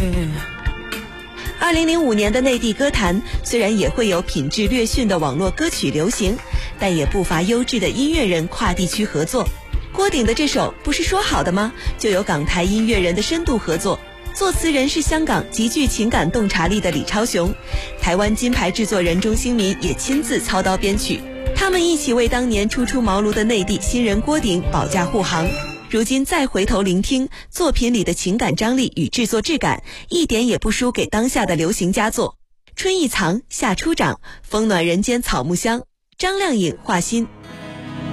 2005年的内地歌坛虽然也会有品质略逊的网络歌曲流行，但也不乏优质的音乐人跨地区合作。郭顶的这首不是说好的吗？就有港台音乐人的深度合作，作词人是香港极具情感洞察力的李超雄，台湾金牌制作人钟兴民也亲自操刀编曲，他们一起为当年初出茅庐的内地新人郭顶保驾护航。如今再回头聆听作品里的情感张力与制作质感，一点也不输给当下的流行佳作。春意藏，夏初长，风暖人间草木香。张靓颖、华歆